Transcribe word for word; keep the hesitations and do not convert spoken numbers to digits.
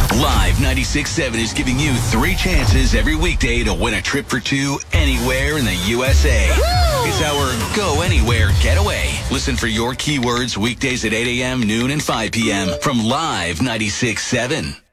Live ninety-six point seven is giving you three chances every weekday to win a trip for two anywhere in the U S A. Woo! It's our Go Anywhere Getaway. Listen for your keywords weekdays at eight a.m., noon, and five p.m. from Live ninety-six point seven.